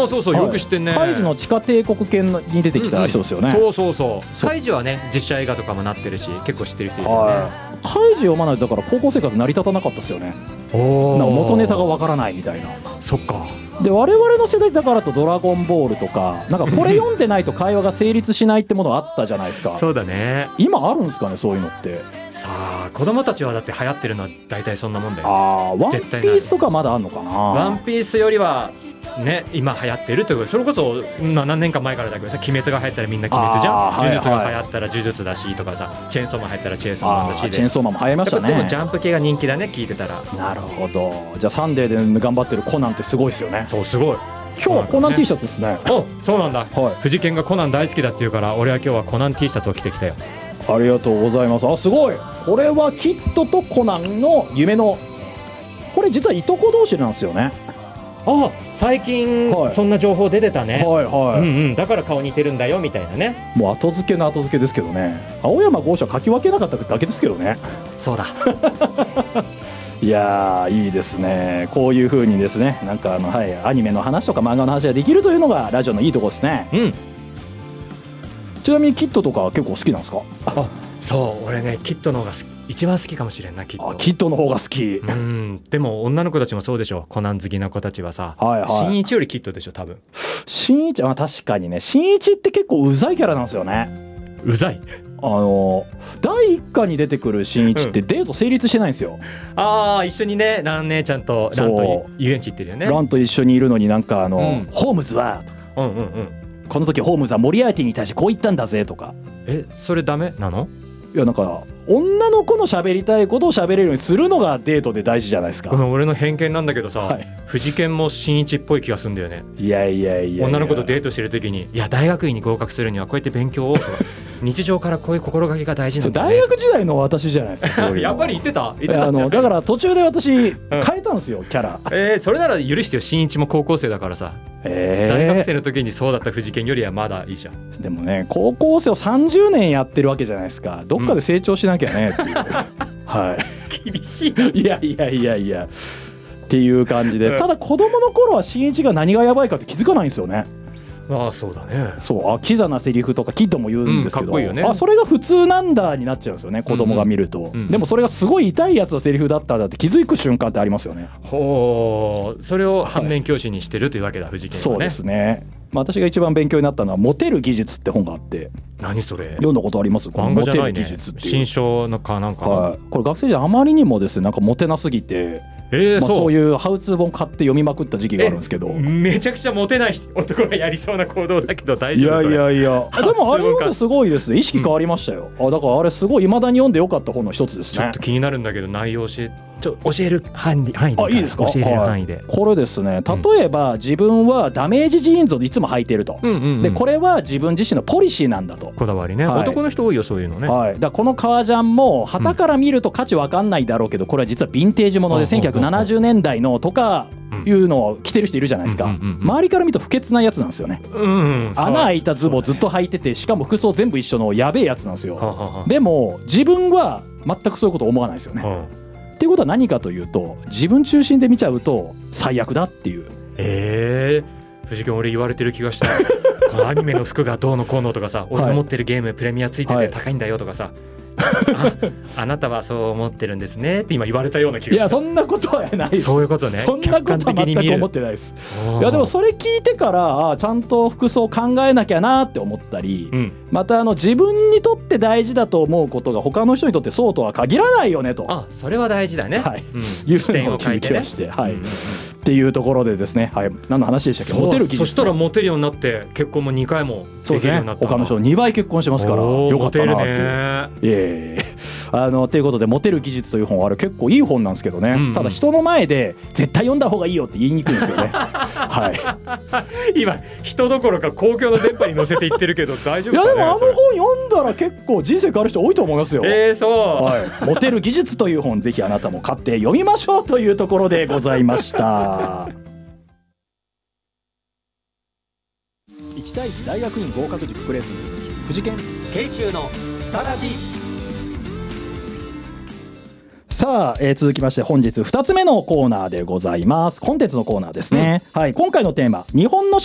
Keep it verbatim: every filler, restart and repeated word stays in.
あそうそう、はい、よく知ってんね。 カイジの地下帝国圏に出てきた人ですよね、 うんうん、そうそうそう。カイジはね実写映画とかもなってるし結構知ってる人いるよね、はい、 カイジ読まないとだから高校生活成り立たなかったですよね。おなんか元ネタがわからないみたいな。 そっか。 で我々の世代だからとドラゴンボールとかなんかこれ読んでないと会話が成立しないってものあったじゃないですか。 そうだね。 今あるんですかねそういうのって。 さあ子供たちはだって流行ってるのは大体そんなもんだよ。 あーワンピースとかまだあんのかな。 ワンピースよりはね今流行ってるということ。それこそ、まあ、何年か前からだけどさ鬼滅が流行ったらみんな鬼滅じゃん。呪術が流行ったら呪術だしとかさ、チェーンソーマン流行ったらチェーンソーマンだしで、 チェーンソーマンも流行りましたね。 でもジャンプ系が人気だね聞いてたら。 なるほど。じゃあサンデーで頑張ってるコナンってすごいですよね。 そうすごい。 今日はコナン T シャツですね。 おそうなんだ、はい、藤健がコナン大好きだっていうから俺は今日はコナン T シャツを着てきたよ。 ありがとうございます。あすごい。これはキッドとコナンの夢のこれ実はいとこ同士なんですよね。 あ最近、はい、そんな情報出てたね。 はいはい、うんうん、だから顔似てるんだよみたいなね。 もう後付けの後付けですけどね。青山剛昌書き分けなかっただけですけどね。 そうだいやーいいですね。こういう風にですねなんかあの、はい、アニメの話とか漫画の話ができるというのがラジオのいいところですね。うん。ちなみにキッドとか結構好きなんですか。 あそう俺ねキッドの方が一番好きかもしれんな。キッド。 あキッドの方が好き。 うんでも女の子たちもそうでしょ。コナン好きな子たちはさ、はいはい、新一よりキッドでしょ多分。 新一は確かにね。新一って結構うざいキャラなんですよね。 うざい。 あのだいいっかに出てくる新一ってデート成立してないんですよ、うん、 ああ一緒にねラン姉ちゃんとランと遊園地行ってるよね。 ランと一緒にいるのになんかあの、うん、ホームズはとか、 うんうんうん、 この時ホームズはモリアーティに対してこう言ったんだぜとか。 えそれダメなの。 いやなんか女の子の喋りたいことを喋れるようにするのがデートで大事じゃないですか。 ごめん俺の偏見なんだけどさ、はい、藤健も新一っぽい気がするんだよね。 いやいやいやいや女の子とデートしてる時にいや大学院に合格するにはこうやって勉強をとか日常からこういう心がけが大事なんだね。 大学時代の私じゃないですかそういうのやっぱり言ってた言ってたあのだから途中で私変えたんですよ、うん、キャラ。 えー、それなら許してよ。新一も高校生だからさ、えー、大学生の時にそうだった藤健よりはまだいいじゃん。 でもね高校生をさんじゅうねんやってるわけじゃないですか。どっかで成長しなきゃねっていう、うん、 はい厳しいな。 いやいやいやいやっていう感じで、うん、ただ子供の頃は新一が何がやばいかって気づかないんですよね。 ああそうだね。 そうあキザなセリフとかキッドも言うんですけど、うん、かっこいいよね。あそれが普通なんだになっちゃうんですよね子供が見ると、うんうん、でもそれがすごい痛いやつのセリフだったんだって気づく瞬間ってありますよね。 ほうそれを反面教師にしてるというわけだ、はい、藤健はね。そうですね。まあ、私が一番勉強になったのはモテる技術って本があって。 何それ。 読んだことあります？ 漫画じゃないね。新書のかなんか、 はい、これ学生時代あまりにもですねなんかモテなすぎて、えーまあ、そう、そういうハウツー本買って読みまくった時期があるんですけど。 めちゃくちゃモテない男がやりそうな行動だけど大丈夫？それ。 いやいやいやでもあれ読んですごいですね。意識変わりましたよ、うん、あだからあれすごい未だに読んでよかった本の一つですね。 ちょっと気になるんだけど内容教えちょ教える範囲で。あいいですか。教える範囲で、はい、 これですね例えば、うん、自分はダメージジーンズをいつも履いてると、うんうんうん、でこれは自分自身のポリシーなんだと。 こだわりね、はい、男の人多いよそういうのね、 はい、だからこの革ジャンも旗から見ると価値わかんないだろうけど、これは実はヴィンテージものでせんきゅうひゃくななじゅうねんだいのとかいうのを着てる人いるじゃないですか、うんうんうんうん、周りから見ると不潔なやつなんですよね、うんうん、穴開いたズボンずっと履いてて、しかも服装全部一緒のやべえやつなんですよ、ははは。でも自分は全くそういうこと思わないですよね、はっていうことは何かというと自分中心で見ちゃうと最悪だっていう。 えー、藤君俺言われてる気がしたこのアニメの服がどうのこうのとかさ、俺の持ってるゲームプレミアついてて高いんだよとかさ、あ, あなたはそう思ってるんですねって今言われたような気がした。 いやそんなことはないです。 そういうことね。 そんなことは全く思ってないです。いやでもそれ聞いてからあちゃんと服装考えなきゃなって思ったり、うん、またあの自分にとって大事だと思うことが他の人にとってそうとは限らないよねと。 あそれは大事だね、 はいうん、 いう視点を変えてね、はい、うんうんうん、っていうところでですね、はい、何の話でしたっけ。モテる技術、ね、 そしたらモテるようになって結婚もにかいもできるようになった、 ね、他の人にばい結婚してますからよかったなっていう。 ね、 いえいえあのということでモテる技術という本はあれ結構いい本なんですけどね、うんうん、ただ人の前で絶対読んだ方がいいよって言いにくいんですよねはい、 今人どころか公共の電波に乗せて言ってるけど大丈夫か、ね、 いやでもあの本読んだら結構人生変わる人多いと思いますよ。 えー、そう、 はい、モテる技術という本ぜひあなたも買って読みましょうというところでございましたいち対いち大学院合格塾プレゼンツ藤健研修のスタラジ。 さあ、えー、続きまして本日ふたつめのコーナーでございます。コンテンツのコーナーですね、うん、はい、今回のテーマ日本の